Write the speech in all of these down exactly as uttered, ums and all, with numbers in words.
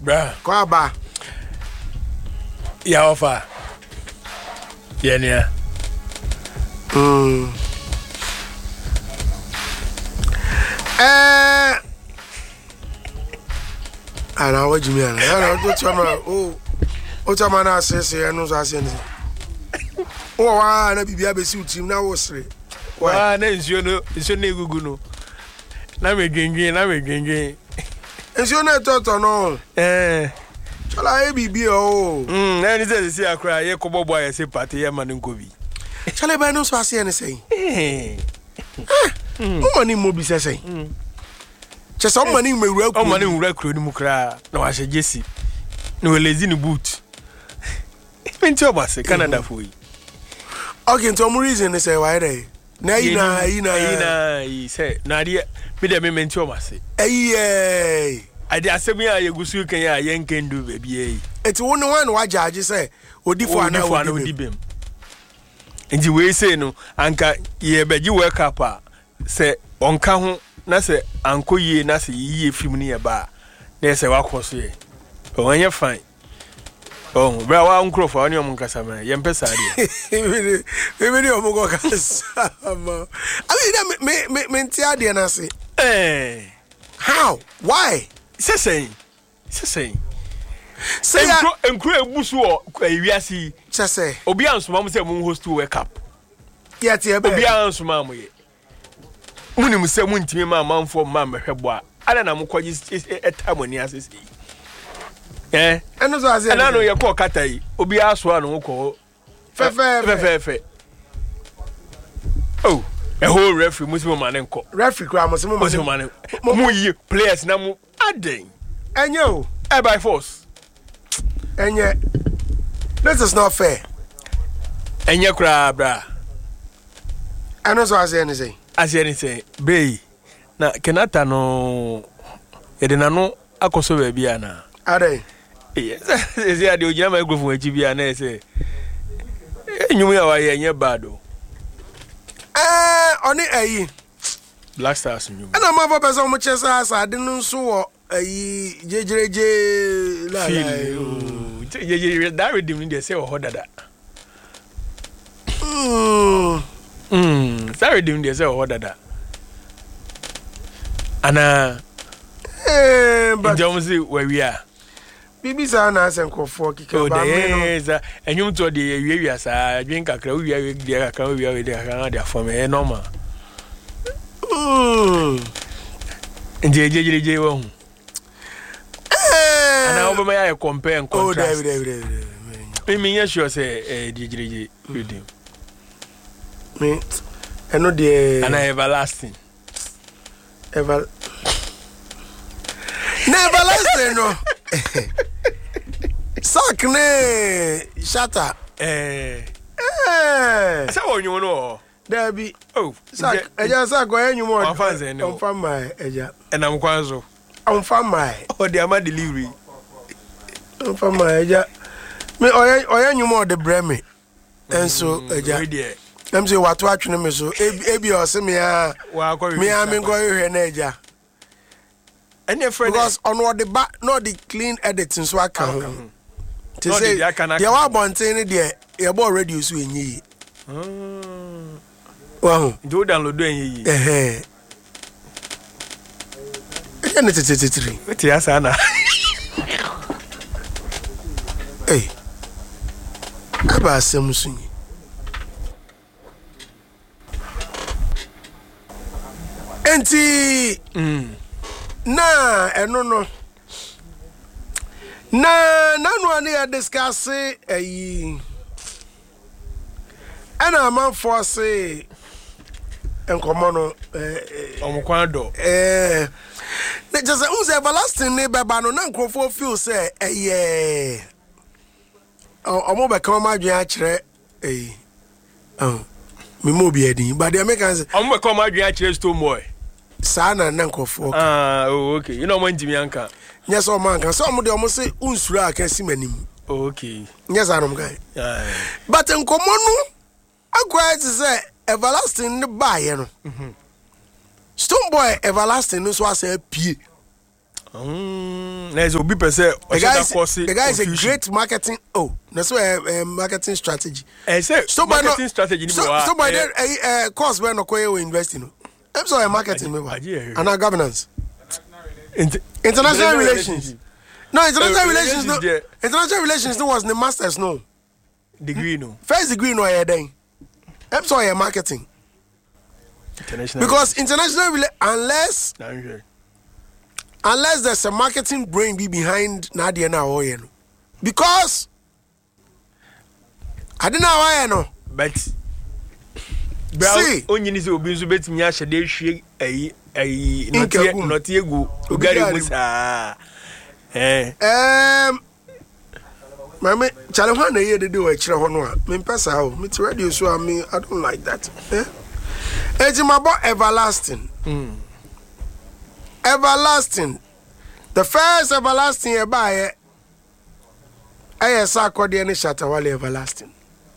bra kwa ba ya ofa yenia mm eh ana wajimi ana ana to chama o o chama na asese enu so asese o wa na bibia besi utim na wo sere wa na nsuo no nsuo na egugu no na me dwendwen na me dwendwen nsuo na toto no eh chala e bibi o mm na ni se se akra ye kobobo ya se party ye man nkobi chala ba no so asese ne sei eh mm o mani mo bi sese mm chesa o mani mewura kuro o mani nwura kuro ni mu kra na wa hye jesi na we lazy ni boot menti obase Canada for yi okay to mo reason say why dey na yi na yi na yi na yi say na de me de me menti obase eh eh ade asemi a yegusu kan ya yenkendu be bia yi eti wo ne wan wa judge say odifo ana odibem nti we say no anka ye beji wake up a say onka ho na say anko yie na say yie film ne ye ba na say wakoso ye onye fine oh bra wa nkrofo ani om nkasa ma ye mpesa de e be ni om go kasa ma abi me me me ntia de na say eh how why say say say say say enkro enkro ebusu o ewiase say say obi ansoma mo say mo host wake up yet ye be obi ansoma mo ye munim say mo ntimi ma manfo ma mehwebo a ada na mo kwaji etamoni asese eh eno so ase ana no ye ko kata yi obi aso anu ko fe fe fe fe oh a whole referee musimo mane nko referee kra musimo mane musimo mane mu yi players na mu aden enye o e by force enye this is not fair enye kra bra eno so ase ene say ase ene say be na kenata no edena no akoso ba bia na ade yes ese ade o jama microphone achi bia na ese enyum ya wa ye enye bado eh oni ayi Black Stars nyum ana ma fa person mo chesa asade no nso wo ayi jejereje la la jejereje that redeem dey say o dada mm mm that redeem dey say o dada ana eh but Jonesy where we are bibi sa na asenkofo kike ba me no eza enyum to de ye wi asa adwen kakra wi wi de kakra wi wi de kakra de afom e normal mm nje jejereje wo hu eh ana obo me ya compare and contrast oh David David me me ya sure say eh jejereje redeem me eno de ana everlasting ever never lasting no sak ne shata eh eh say onyu no Dabi oh sak eja sak go enyu mo on fan ze no on fan my eja enam kwanzo on fan my o de ama delivery on fan my eja me oya oya enyu mo de breme enso eja dem say watu atwene me so ebi o se me a wa ko me a me go hwe na eja any friend because on what the back not the clean editing so aka to say they wa bonten there e bo radio so enyi mm wow do download enyi eh eh e na tetetiri wetin asa na eh aba samsunyi enti mm na eno no na nanu ani ya discuss eyi ana man force enkomo no eh omukwan do eh na just unse everlasting ne beba no na nkrofo feel say eh omo be kan ma dwen a kire eh oh me mo bi edin but the Americans omo be kan ma dwen a kire stone boy sana na nkrofo ah oh okay you know man jimi anka yes o man kan so omo de omo say unsura aka simanim okay yes anom guy ah but enkomo no akwa ti say everlasting ne ba ye no mhm stone boy everlasting no so asa pie Mm, there's obi per se. The guy is, the guy is a great marketing. Oh, that's why uh, marketing strategy. I say so marketing no, strategy. So, so by then, a course where no coin we invest in. I'm sorry, marketing. And our governance. Inter- international relations. No, international uh, relations. No, international relations. No was the masters. No degree. No first degree. No, I then. I'm sorry, marketing. International because relations. International rela- unless. No, unless there's a marketing brain be behind Nadia now, you know. Because I don't know why I know. But see, only is obvious bet me a shade a a not yet not yet go Ugari Musa. Eh, um, Mamma, Chalahana here to do a children. Mean, pass out, Miss Radio, so I mean, I don't like that. Eh, it's my boy everlasting. Mm. Everlasting. The first everlasting you buy I saw Cordian Shatawali everlasting.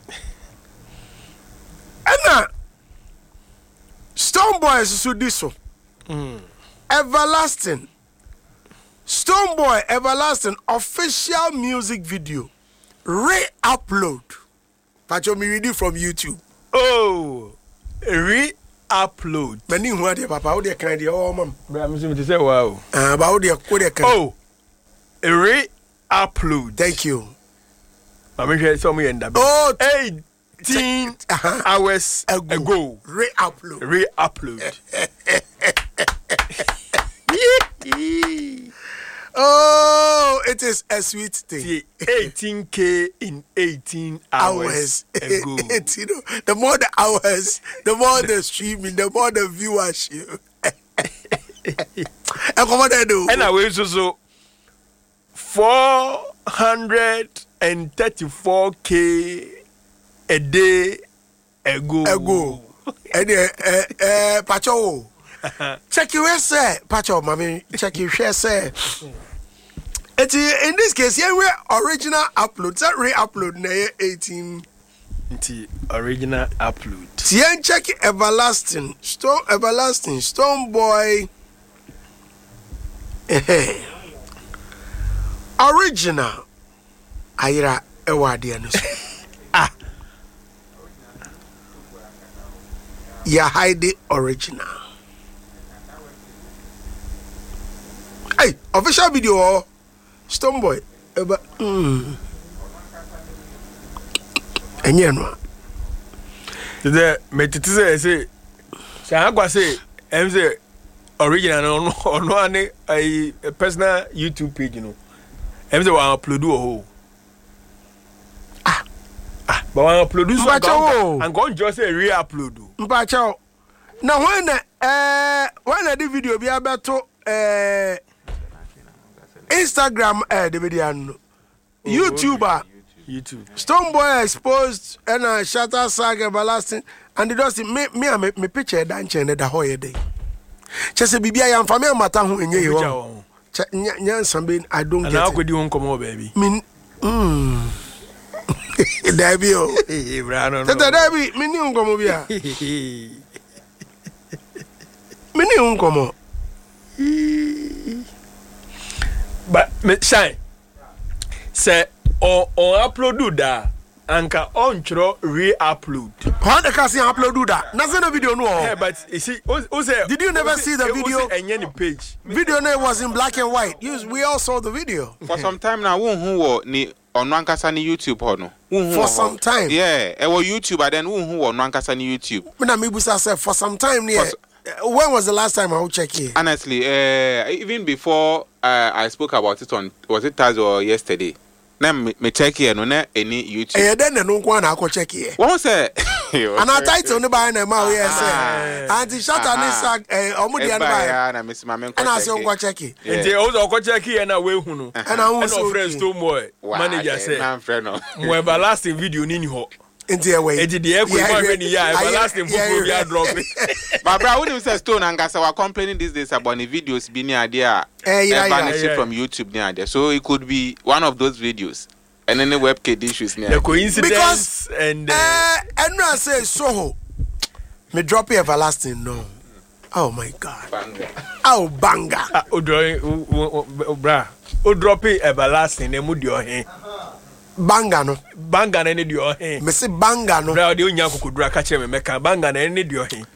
And now Stone Boy is this one. Mm. Everlasting. Stone Boy Everlasting official music video. Re-upload. Pacho me read it from YouTube. Oh, re upload. Many who are the papa, how they kind of oh, mom. I'm assuming to say wow. Uh, about the oh, a re upload. Thank you. I'm sure it's me and oh, eighteen uh-huh. hours ago. ago. Re upload. Re upload. Oh, it is a sweet thing. eighteen K in eighteen hours, hours. ago. It, you know, the more the hours, the more the streaming, the more the viewership. And come on, I do. And I will so four hundred thirty-four K a day ago. Ago. And uh, uh, uh, Pacho. Check your say, Pacho, mommy. Check your share, say. In this case, here we original upload. That re-upload na eighteen. The original upload. Tien check everlasting. Stone everlasting. Stone Boy. Original. Ayira ewadi anu. Ah. Ya hide original. Hey, official video. Stone Boy. Eba. Hmm. Enye no. The me titi say say say agwa say em say original no no no ane a personal YouTube page no. Em say we upload o ho. Ah. Ah, but we upload so and go just say re-upload. Mpacha. Na when eh when the video be abeto eh Instagram eh the video no. Oh, YouTuber okay. YouTube. Stone Boy exposed and a shatter saga everlasting and it does me me me, me picture dance and the whole day. Chese bibia ya mfa me mata ho enye yi ho. Nya sambe I don't get. And how could you come on baby? Min mm. Dabi o. Eh brano. Tata dabi me ni nkomo bia. Me ni nkomo. But me shine. Say on on upload da anka on chro re-upload. How the can see upload that? Nothing the video no. Yeah, but you see, o, o say, did you never see the video? And any page. Video name was in black and white. You, we all saw the video. For some time now, who who ni on Nankasa ni YouTube hono. For some time. Yeah, it was YouTube, but then who who on Nankasa ni YouTube. Me na me busa say for some time near. When was the last time I will check here? Honestly, uh, even before uh, I spoke about it on was it Thursday or yesterday? Na me check here no na any YouTube. Eh then no nko na akọ check here. Wọ́n say and our title no buy na ma we say. Anti shatter ni sag eh omo dia no buy. Na me ma me nko check. Na say nko check here. Nti o zo nko check here na we hu no. And I hu so friends Stone Boy manager say. Na friend no. Mo everlasting video ni ni ho. Nti away. Nti the echo ma ni ya everlasting fufu ya drop. But bro, when you say Stone and Gasa were complaining these days about the videos being idea eh yeah yeah from YouTube near there. So it could be one of those videos. And then the webcam issues near. The coincidence because, and uh, uh and I say so me drop everlasting no. Oh my God. Banga. Oh banga. Ah, o drawing bra. O drop it everlasting na mu di ohen. Banga no. Banga na ne di ohen. Me say banga no. Bra o de onya kokodura ka kire me meka banga na ne di ohen.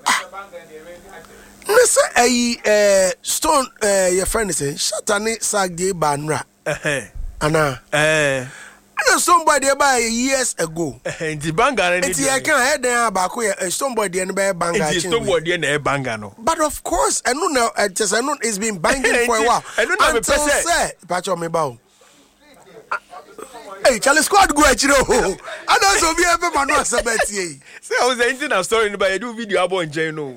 Me say eh eh stone eh your friend is saying Shatani Sagde Banra. Eh. Ana. Eh. And somebody about years ago. Eh, the banga na ne It's di. I can't head there about somebody and be banga. It's somebody na e banga no. But of course, I know now. I just I know it's been banging for a while. I don't know until me person. say, patch on me bow. Hey, Charlie Squad go at you. I don't so be ever man was about you. Say I was saying a story but I do video about Jano.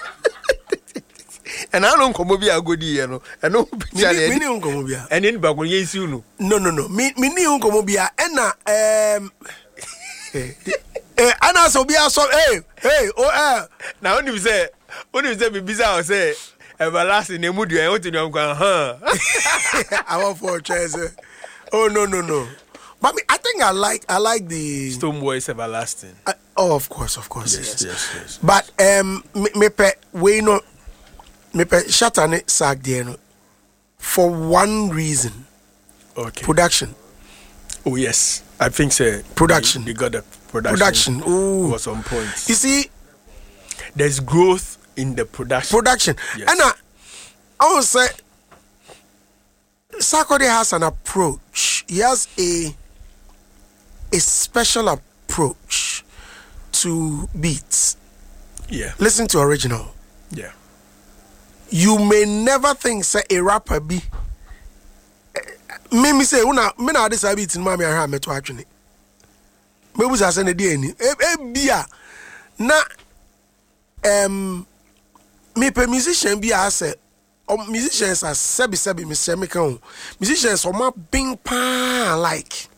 And I don't come over a good year no. I know Me ni unko bia. and in back when you no. No no no. Me me ni unko bia. Ena um. Eh, Anna so bia so hey hey oh eh. Now only say only say be bizarre say everlasting na mu di en o ti no kan ha. I want for chairs. Oh no no no. But me, I think I like I like the Stone Boy is everlasting. uh, oh of course of course Yes, yes. yes, yes. But um me, me pe we no me pe Shatani Sag there no for one reason. Okay. Production. Oh yes. I think so. Production. You, you got the production. Production. Ooh. Was on point. You see There's growth in the production. production. Yes. And I I would say Sarkodie has an approach. He has a a special approach to beats. Yeah. Listen to original. Yeah. You may never think say a rapper be me me say una me na this beat in mama ha me to atwene. Me bu say na dey ni. E bia na um me pe musician bi a say musicians are sebi sebi me say me kan musicians o ma bing pa like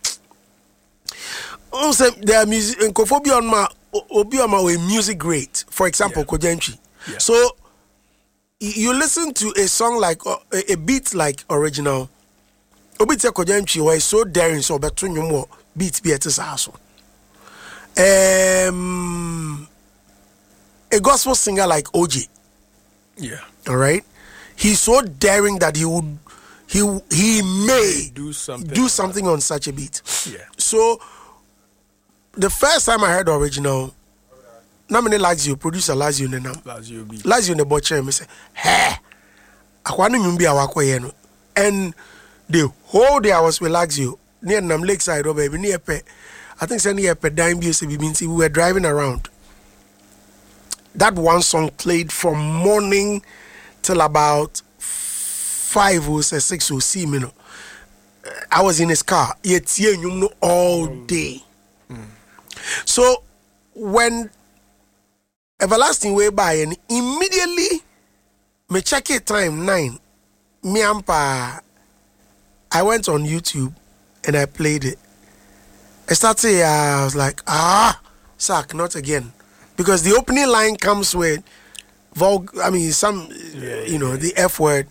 um say their music nkofobia on ma obi on ma we music great, for example Yeah. Kojentri. Yeah. So y- you listen to a song like uh, a, a beat like original obi te Kojentri was so daring so beto nyum beat bi etis aso um a gospel singer like O J. Yeah. All right, he's so daring that he would he he may Do something. do something on such a beat. Yeah. So the first time I heard the original, Namine Lazio, producer Lazio Nenam, Lazio B. Lazio ne butcher me say, hey, akwano nyumbi awako yeno. And the whole day I was with Lazio near Nam Lakeside, oh baby, near pe. I think say near pe dime B S B means we were driving around. That one song played from morning till about five or six or six minutes. I was in his car. Yet you know all day. So when Everlasting way by and immediately me check it time nine. Me ampa I went on YouTube and I played it. I started uh, I was like, ah, sack, not again. Because the opening line comes with vulg I mean some Yeah, you know, yeah, the F word.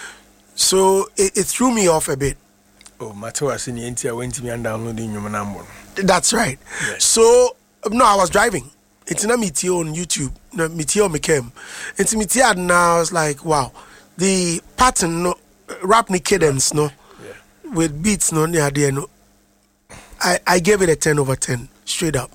So it, it threw me off a bit. Oh, Mateo was in the N T I went me and downloading your number. That's right. Yes. So no, I was driving. It's not Meteo on YouTube. No, Meteo me came. It's Meteo now. I was like, wow, the pattern, no, rap ni cadence, no, Yeah. with beats, no, near there, no. I I gave it a ten over ten, straight up.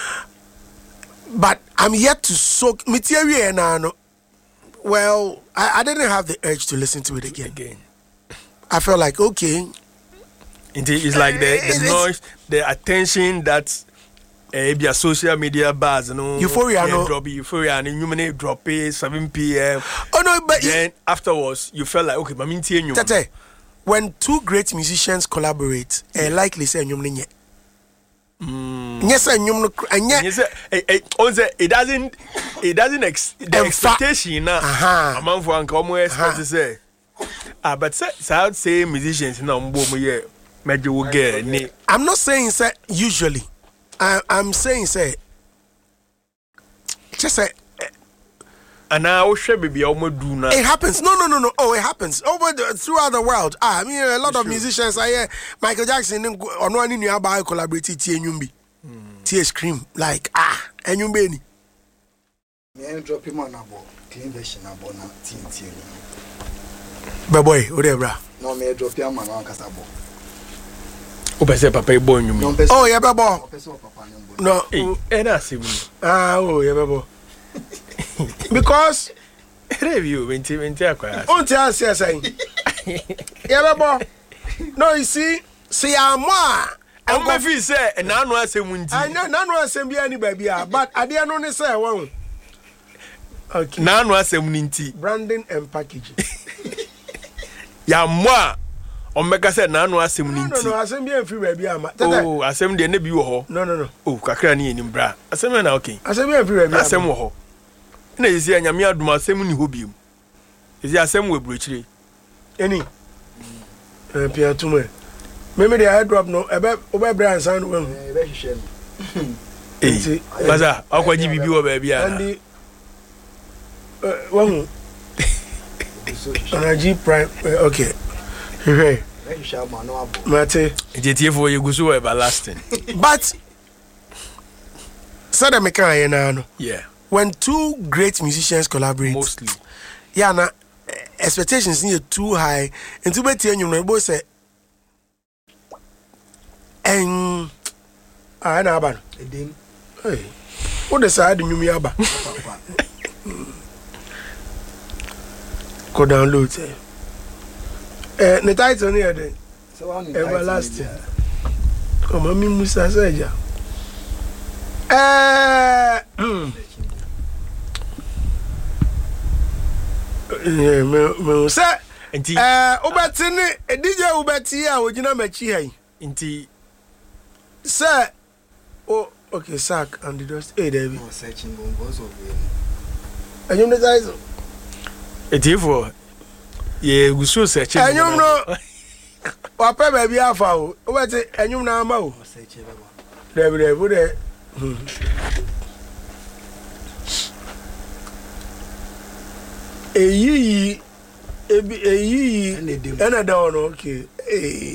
But I'm yet to soak Meteo now. No, well, I, I didn't have the urge to listen to it again. Again. I felt like okay, Indeed, it's like the, It is- the noise, the attention that uh, be a social media buzz, you know. Euphoria, yeah, no. drop it, euphoria, and you may drop it seven p.m. oh no, but Then afterwards, you felt like okay, but I'm in you. Tete, when two great musicians collaborate, yeah. likely say nyum ninye. Yes, and nyum no and And you say, eh, eh, on say, it doesn't, it doesn't ex, the Em fa- expectation now. Aha. A man for uncle expect Aha. to say. Ah, but say, so I would say musicians now, mbo yeah, maybe we get ni. I'm not saying say usually. I, I'm saying say just say And now we should be almost do now. it happens. No, no, no, no. Oh, it happens over the, throughout the world. Ah, I mean, a lot of true. musicians. I hear Michael Jackson on one in your bar collaborated T Nyumbi, T scream like ah Nyumbi ni. Me drop him on a ball. clean version about na T N T. Baboy, whatever. No me drop your man on kasabo. Ope say papa ibo nyumi. Oh, yeah, babo. No, eh na sim. Ah, oh, yeah, babo. Because review twenty twenty akwa. On ti answer saying. Yeah, babo. No, you see, see amwa. I'm going to say, and now no asem munti. I know, now no asem bi any baby, but I didn't know ni say one. Okay. Now no asem munti. Branding and packaging. Ya moi. On make say now no asem munti. No, no, asem bi free baby ama. Oh, asem de na bi wo ho. No, no, no. Oh, kakra ni enim bra. Asem na okay. Asem bi free baby. Asem wo ho. Na yesi anyame adum asem ni ho biem. Yesi asem wo ebrochire. Any. Eh, pia tume. Maybe the airdrop no ebe obe bra ansan wo. Ebe hihye no. Eh. Baza, akwaji bibi wo ba bia. And uh wo Energy Prime okay. Hey. Ebe hihye ma no abo. Mate. Jetie for yegusu wo everlasting. But so that me can hear now no. Yeah. When two great musicians collaborate Mostly. Yeah, na expectations need too high. And to be telling you no boy say en ah na aba Edim. hey what the side nyumi aba go download eh eh the title near there So one everlasting come on me musa seja eh eh me me say Enti eh obeti ni D J obeti a ogina machi hai enti sir oh okay sack and the dust hey David no searching bombos of and you know guys Jetie for yegusu search. enyum no papa baby afa o obeti enyum na ama o search baba. David David de eyi ebi eyi ena da no okay eh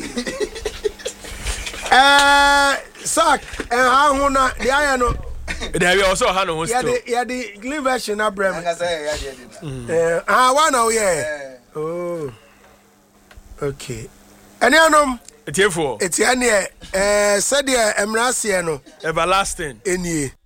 eh sack en ha hu na de aya no There we also ha no ya still. de ya de clean version na brem Anga say ya de. eh ah one now yeah Eh. oh okay ene anom Jetie for eti ane eh said emrasie no everlasting. enie